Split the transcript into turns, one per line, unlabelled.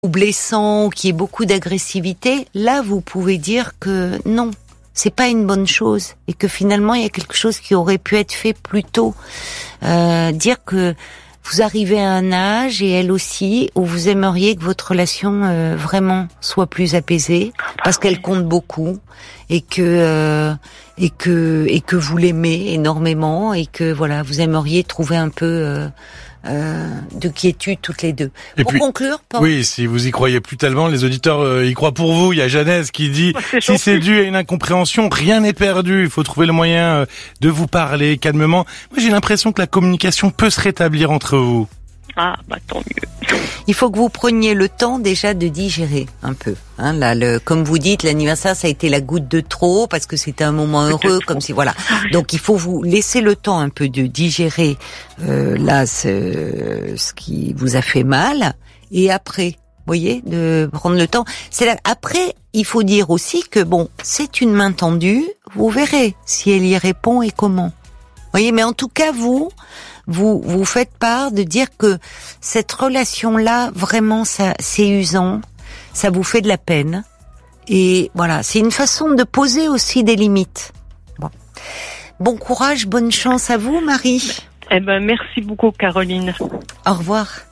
ou blessant, ou qui ait beaucoup d'agressivité, là vous pouvez dire que non, c'est pas une bonne chose et que finalement il y a quelque chose qui aurait pu être fait plus tôt. Dire que vous arrivez à un âge, et elle aussi, où vous aimeriez que votre relation vraiment soit plus apaisée, parce qu'elle compte beaucoup et que vous l'aimez énormément et que voilà, vous aimeriez trouver un peu de quiétude toutes les deux.
Et
pour
puis,
conclure,
oui, si vous y croyez plus tellement, les auditeurs y croient pour vous. Il y a Jeannès qui dit si c'est dû à une incompréhension, rien n'est perdu. Il faut trouver le moyen de vous parler calmement. Moi, j'ai l'impression que la communication peut se rétablir entre vous.
Ah, bah tant mieux.
Il faut que vous preniez le temps déjà de digérer un peu. Hein, là, comme vous dites, l'anniversaire, ça a été la goutte de trop parce que c'était un moment heureux, comme si voilà. Donc il faut vous laisser le temps un peu de digérer ce qui vous a fait mal, et après, vous voyez, de prendre le temps. C'est là. Après, il faut dire aussi que bon, c'est une main tendue. Vous verrez si elle y répond et comment. Vous voyez, mais en tout cas, vous faites part de dire que cette relation-là, vraiment, ça, c'est usant, ça vous fait de la peine. Et voilà, c'est une façon de poser aussi des limites. Bon courage, bonne chance à vous, Marie.
Eh ben, merci beaucoup, Caroline.
Au revoir.